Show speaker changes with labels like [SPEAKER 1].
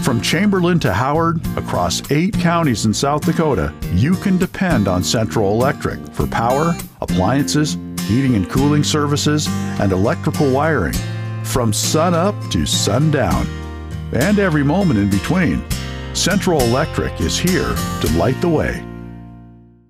[SPEAKER 1] From Chamberlain to Howard, across 8 counties in South Dakota, you can depend on Central Electric for power, appliances, heating and cooling services, and electrical wiring. From sun up to sundown, and every moment in between, Central Electric is here to light the way.